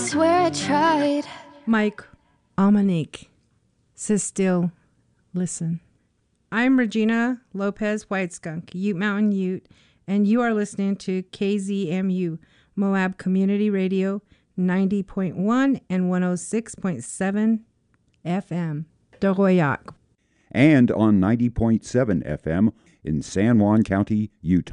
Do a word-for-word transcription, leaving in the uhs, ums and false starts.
swear I tried. Mike Almanique says still, listen. I'm Regina Lopez Whiteskunk, Ute Mountain Ute, and you are listening to K Z M U, Moab Community Radio, ninety point one and one oh six point seven F M, Doroyak. And on ninety point seven F M in San Juan County, Utah.